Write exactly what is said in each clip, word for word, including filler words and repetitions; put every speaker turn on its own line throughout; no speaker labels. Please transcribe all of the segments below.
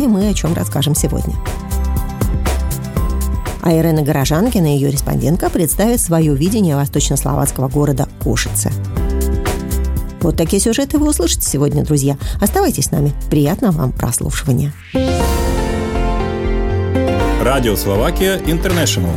вами мы о чем расскажем сегодня. А Ирена Горожанкина и ее респондентка представят свое видение восточнословацкого города Кошице. Вот такие сюжеты вы услышите сегодня, друзья. Оставайтесь с нами. Приятного вам прослушивания.
Радио Словакия Интернешнл.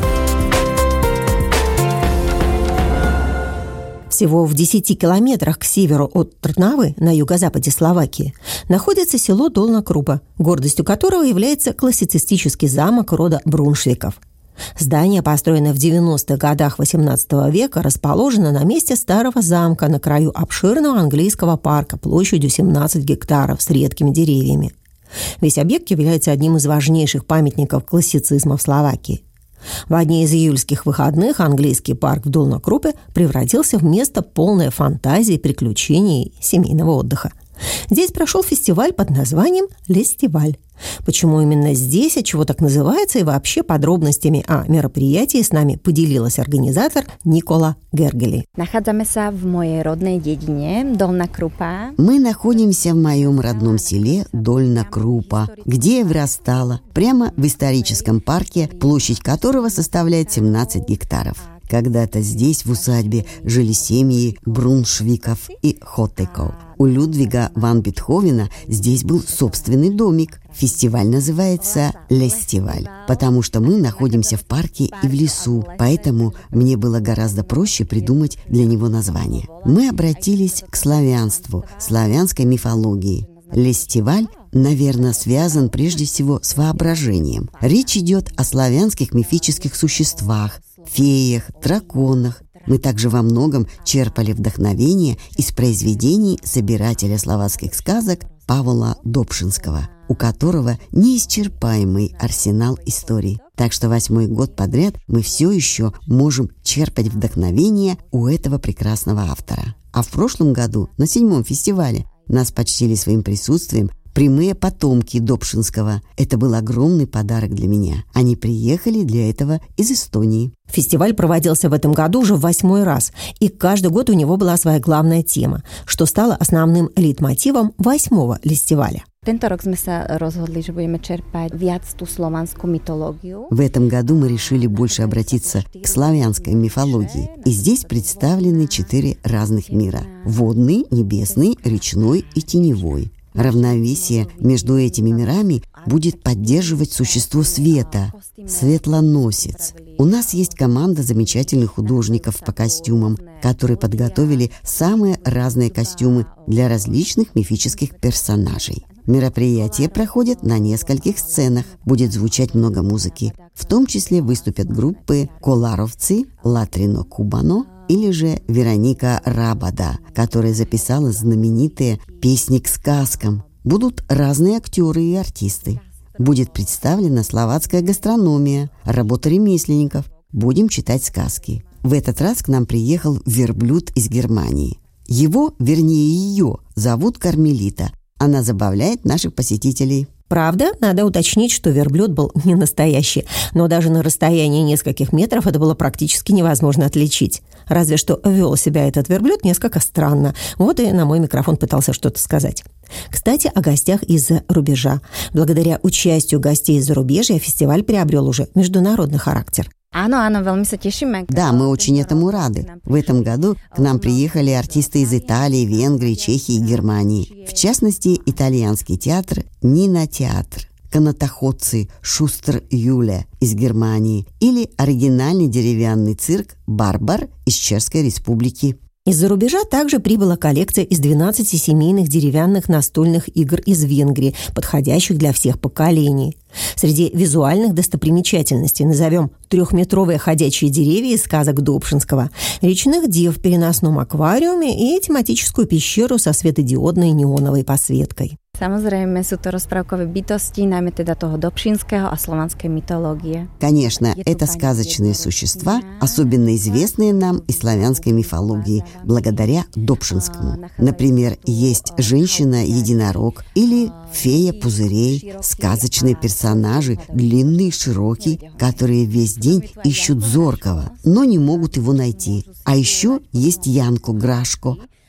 Всего в десяти километрах к северу от Трнавы, на юго-западе Словакии, находится село Долна Крупа, гордостью которого является классицистический замок рода Бруншвиков. Здание, построенное в девяностых годах восемнадцатого века, расположено на месте старого замка на краю обширного английского парка площадью семнадцать гектаров с редкими деревьями. Весь объект является одним из важнейших памятников классицизма в Словакии. В одни из июльских выходных английский парк в Долна Крупе превратился в место полное фантазии, приключений и семейного отдыха. Здесь прошел фестиваль под названием «Лестиваль». Почему именно здесь, отчего так называется, и вообще подробностями о мероприятии с нами поделилась организатор Никола Гергели.
Находимся в моей родной деревне Долна Крупа.
Мы находимся в моем родном селе Долна Крупа, где я вырастала, прямо в историческом парке, площадь которого составляет семнадцать гектаров. Когда-то здесь, в усадьбе, жили семьи Бруншвиков и Хотеков. У Людвига ван Бетховена здесь был собственный домик. Фестиваль называется «Лестиваль», потому что мы находимся в парке и в лесу, поэтому мне было гораздо проще придумать для него название. Мы обратились к славянству, славянской мифологии. Лестиваль, наверное, связан прежде всего с воображением. Речь идет о славянских мифических существах, феях, драконах. Мы также во многом черпали вдохновение из произведений собирателя словацких сказок Павла Добшинского, у которого неисчерпаемый арсенал историй. Так что восьмой год подряд мы все еще можем черпать вдохновение у этого прекрасного автора. А в прошлом году на седьмом фестивале нас почтили своим присутствием прямые потомки Добшинского. Это был огромный подарок для меня. Они приехали для этого из Эстонии.
Фестиваль проводился в этом году уже в восьмой раз, и каждый год у него была своя главная тема, что стало основным лейтмотивом восьмого фестиваля.
В
этом году мы решили больше обратиться к славянской мифологии. И здесь представлены четыре разных мира: водный, небесный, речной и теневой. Равновесие между этими мирами будет поддерживать существо света – светлоносец. У нас есть команда замечательных художников по костюмам, которые подготовили самые разные костюмы для различных мифических персонажей. Мероприятие проходит на нескольких сценах. Будет звучать много музыки. В том числе выступят группы «Коларовцы», «Латрино Кубано» или же Вероника Рабада, которая записала знаменитые песни к сказкам. Будут разные актеры и артисты. Будет представлена словацкая гастрономия, работа ремесленников. Будем читать сказки. В этот раз к нам приехал верблюд из Германии. Его, вернее ее, зовут Кармелита. Она забавляет наших посетителей.
Правда, надо уточнить, что верблюд был не настоящий, но даже на расстоянии нескольких метров это было практически невозможно отличить. Разве что вел себя этот верблюд несколько странно. Вот и на мой микрофон пытался что-то сказать. Кстати, о гостях из-за рубежа. Благодаря участию гостей из зарубежья фестиваль приобрел уже международный характер.
Да, мы очень этому рады. В этом году к нам приехали артисты из Италии, Венгрии, Чехии и Германии. В частности, итальянский театр «Нина Театр», канатоходцы «Шустер Юля» из Германии или оригинальный деревянный цирк «Барбар» из Чешской Республики.
Из-за рубежа также прибыла коллекция из двенадцати семейных деревянных настольных игр из Венгрии, подходящих для всех поколений. Среди визуальных достопримечательностей назовем трехметровые ходячие деревья из сказок Добшинского, речных дев в переносном аквариуме и тематическую пещеру со светодиодной неоновой подсветкой.
Samozrejme sú to rozprávkové bytosti, najmä teda toho dobšinského a slovanskej mytológie.
Конечно, это сказочные существа, особенно известные нам из славянской мифологии, благодаря Добшинскому. Например, есть женщина-единорог или фея пузырей, сказочные персонажи, длинный и широкий, которые весь день ищут зоркого, но не могут его найти. А еще есть Янко Грашко,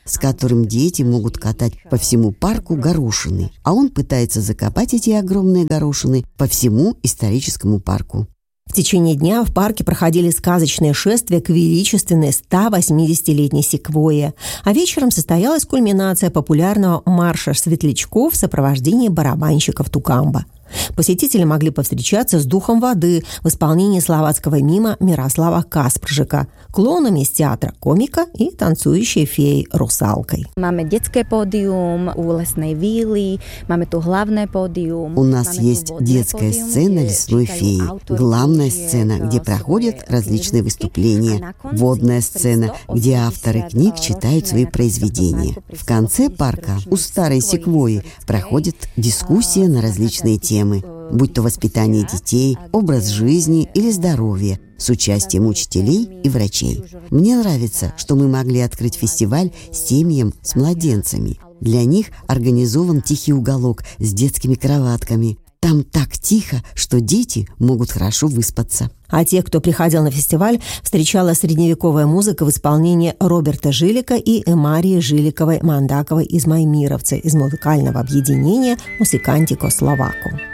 с которым дети могут катать по всему парку горошины, а он пытается закопать эти огромные горошины по всему историческому парку.
В течение дня в парке проходили сказочные шествия к величественной ста восьмидесятилетней секвойе, а вечером состоялась кульминация популярного марша светлячков в сопровождении барабанщиков Тукамба. Посетители могли повстречаться с духом воды в исполнении словацкого мима Мирослава Каспржика, клоунами из театра комика и танцующей феей русалкой.
Máme детское pódium у лесной виллы, máme tu главное pódium.
У нас есть детская сцена лесной феи, главная сцена, где проходят различные выступления, водная сцена, где авторы книг читают свои произведения. В конце парка у старой секвойи проходит дискуссия на различные темы, будь то воспитание детей, образ жизни или здоровье, с участием учителей и врачей. Мне нравится, что мы могли открыть фестиваль семьям с младенцами. Для них организован тихий уголок с детскими кроватками. Там так тихо, что дети могут хорошо выспаться.
А тех, кто приходил на фестиваль, встречала средневековая музыка в исполнении Роберта Жилика и Марии Жиликовой-Мандаковой из Маймировцы из музыкального объединения «Музикантико Словако».